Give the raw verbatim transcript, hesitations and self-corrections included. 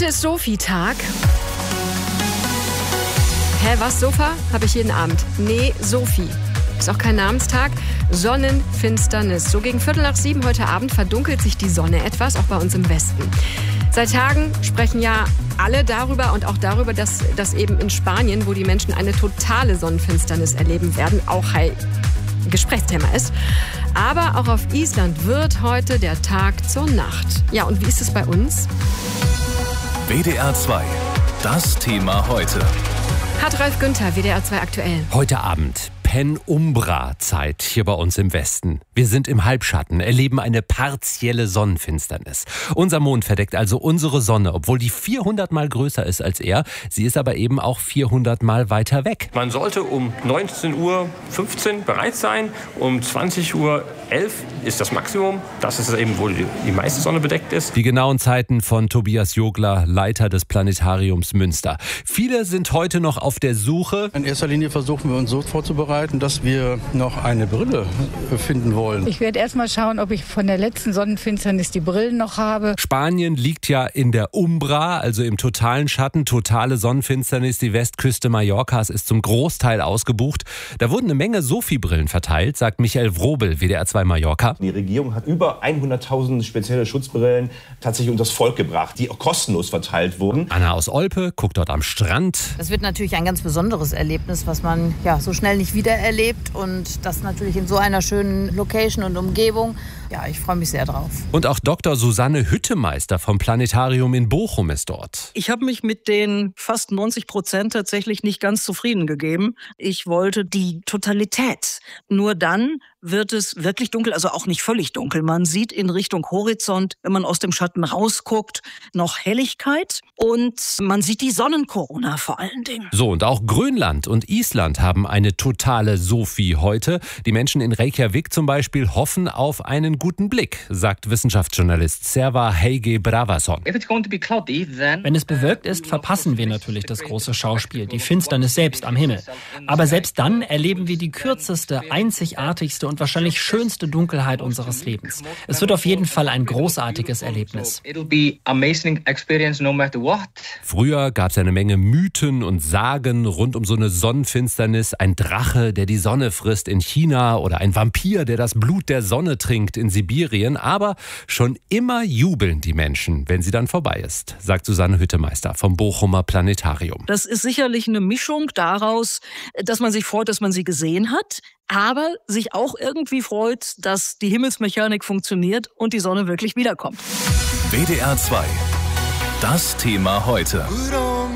Heute ist Sophie-Tag. Hä, was, Sofa? Habe ich jeden Abend. Nee, Sophie. Ist auch kein Namenstag. Sonnenfinsternis. So gegen Viertel nach sieben heute Abend verdunkelt sich die Sonne etwas, auch bei uns im Westen. Seit Tagen sprechen ja alle darüber und auch darüber, dass, dass eben in Spanien, wo die Menschen eine totale Sonnenfinsternis erleben werden, auch ein Gesprächsthema ist. Aber auch auf Island wird heute der Tag zur Nacht. Ja, und wie ist es bei uns? W D R zwei. Das Thema heute. Hat Ralf Günther, W D R zwei aktuell. Heute Abend Penumbra-Zeit hier bei uns im Westen. Wir sind im Halbschatten, erleben eine partielle Sonnenfinsternis. Unser Mond verdeckt also unsere Sonne, obwohl die vierhundert Mal größer ist als er. Sie ist aber eben auch vierhundert Mal weiter weg. Man sollte um neunzehn Uhr fünfzehn bereit sein. Um zwanzig Uhr elf ist das Maximum. Das ist eben, wo die, die meiste Sonne bedeckt ist. Die genauen Zeiten von Tobias Jogler, Leiter des Planetariums Münster. Viele sind heute noch auf der Suche. In erster Linie versuchen wir uns so vorzubereiten, dass wir noch eine Brille finden wollen. Ich werde erst mal schauen, ob ich von der letzten Sonnenfinsternis die Brillen noch habe. Spanien liegt ja in der Umbra, also im totalen Schatten, totale Sonnenfinsternis. Die Westküste Mallorcas ist zum Großteil ausgebucht. Da wurden eine Menge Sophie-Brillen verteilt, sagt Michael Wrobel, W D R zwei Mallorca. Die Regierung hat über hunderttausend spezielle Schutzbrillen tatsächlich unter das Volk gebracht, die auch kostenlos verteilt wurden. Anna aus Olpe guckt dort am Strand. Das wird natürlich ein ganz besonderes Erlebnis, was man ja so schnell nicht wieder erlebt und das natürlich in so einer schönen Location und Umgebung. Ja, ich freue mich sehr drauf. Und auch Doktor Susanne Hüttemeister vom Planetarium in Bochum ist dort. Ich habe mich mit den fast neunzig Prozent tatsächlich nicht ganz zufrieden gegeben. Ich wollte die Totalität. Nur dann wird es wirklich dunkel, also auch nicht völlig dunkel. Man sieht in Richtung Horizont, wenn man aus dem Schatten rausguckt, noch Helligkeit und man sieht die Sonnenkorona vor allen Dingen. So, und auch Grönland und Island haben eine totale Sophie heute. Die Menschen in Reykjavik zum Beispiel hoffen auf einen guten Blick, sagt Wissenschaftsjournalist Serva Heige Bravason. Wenn es bewölkt ist, verpassen wir natürlich das große Schauspiel, die Finsternis selbst am Himmel. Aber selbst dann erleben wir die kürzeste, einzigartigste und wahrscheinlich schönste Dunkelheit unseres Lebens. Es wird auf jeden Fall ein großartiges Erlebnis. Früher gab es eine Menge Mythen und Sagen rund um so eine Sonnenfinsternis. Ein Drache, der die Sonne frisst in China oder ein Vampir, der das Blut der Sonne trinkt in Sibirien. Aber schon immer jubeln die Menschen, wenn sie dann vorbei ist, sagt Susanne Hüttemeister vom Bochumer Planetarium. Das ist sicherlich eine Mischung daraus, dass man sich freut, dass man sie gesehen hat, aber sich auch irgendwie freut, dass die Himmelsmechanik funktioniert und die Sonne wirklich wiederkommt. W D R zwei. Das Thema heute.